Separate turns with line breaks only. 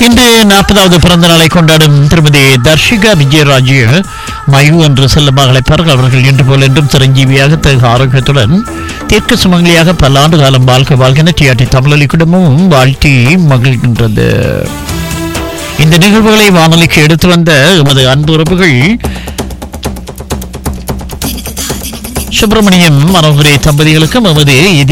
இன்று 40வது பிறந்த நாளை கொண்டாடும் திருமதி தர்ஷிகா விஜயராஜ் மயு என்று செல்லும் மகளைப்பார்கள். அவர்கள் இன்று போல் என்றும் சிரஞ்சீவியாக தகு ஆரோக்கியத்துடன் தீர்க்க சுமங்கலியாக பல ஆண்டு காலம் வாழ்க்கை வாழ்கின்ற டிஆர்டி தமிழொலி குடும்பமும் வாழ்த்தி மகிழ்கின்றது. இந்த நிகழ்வுகளை வானொலிக்கு எடுத்து வந்த எமது அன்பு உறவுகள் சுப்பிரமணியம் மனோகரி தம்பதிகளுக்கும் எமது